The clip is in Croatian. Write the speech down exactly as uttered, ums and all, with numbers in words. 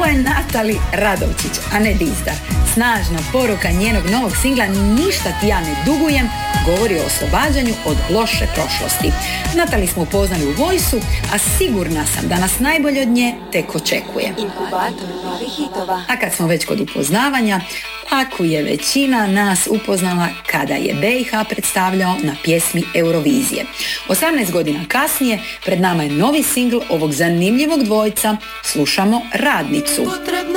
je Natali Radovčić, a ne Dizdar. Snažna poruka njenog novog singla Ništa ti ja ne dugujem govori o oslobađanju od loše prošlosti. Natali smo upoznali u Voice-u, a sigurna sam da nas najbolje od nje tek očekuje. Inkubator novih hitova. A kad smo već kod upoznavanja, Aku je većina nas upoznala kada je B i H predstavljao na pjesmi Eurovizije. osamnaest godina kasnije pred nama je novi singl ovog zanimljivog dvojca. Slušamo Radnicu. Potrebna